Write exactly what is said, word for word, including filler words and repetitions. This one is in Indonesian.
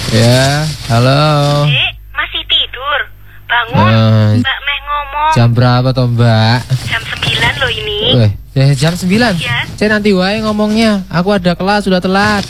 Ya, halo. Dek, masih tidur? Bangun, Eh, Mbak Meh ngomong. Jam berapa toh Mbak? Jam sembilan loh ini. Weh, eh, jam sembilan. Iya. Saya nanti wae ngomongnya. Aku ada kelas sudah telat.